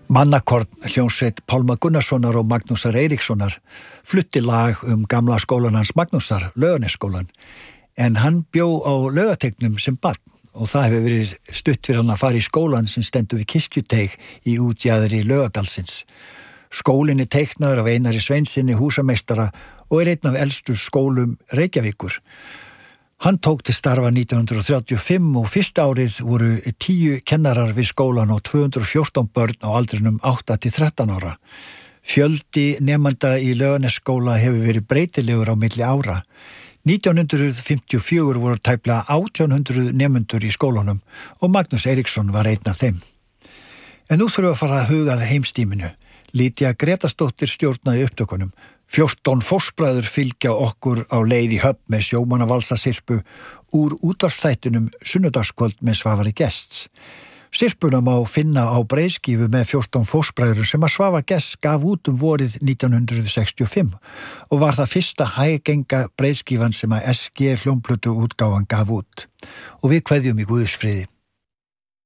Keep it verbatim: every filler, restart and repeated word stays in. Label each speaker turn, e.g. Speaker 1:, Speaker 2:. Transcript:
Speaker 1: Mannakorn hljómsveit Pálma Gunnarssonar og Magnúsar Eiríkssonar flutti lag um gamla skólan hans Magnúsar, Laugarnesskólan, en hann bjó á Laugateigum sem barn og það hefur verið stutt fyrir hann að fara í skólan sem stendur við Kirkjuteig í útjaðri Laugadalsins. Skólinn er teiknaður af Einari Sveinssyni húsameistara og er einn af elstu skólum Reykjavíkur. Hann tók til starfa nítján hundruð þrjátíu og fimm og fyrsta árið voru tíu kennarar við skólan og tvö hundruð og fjórtán börn á aldrinum átta til þrettán ára. Fjöldi nemanda í Laugarnesskóla hefur verið breytilegur á milli ára. nítján hundruð fimmtíu og fjögur voru tæplega átján hundruð nemendur í skólanum og Magnús Eiríksson var einn af þeim. En nú þurfum við að fara að hugað heimstíminu. Lítja Gretastóttir stjórnaði upptökunum. fjórtán fóstbræður fylgja okkur á leið í höfn með sjómannavalsasirpu úr útvarpsþættinum Sunnudagskvöld með Svavari Gests. Sirpuna má finna á breiðskífu með fjórtán fóstbræður sem að Svavar Gests gaf út um vorið nítján hundruð sextíu og fimm og var það fyrsta hægenga breiðskífan sem að S G hljómplötu útgáfan gaf út. Og við kveðjum í Guðs friði.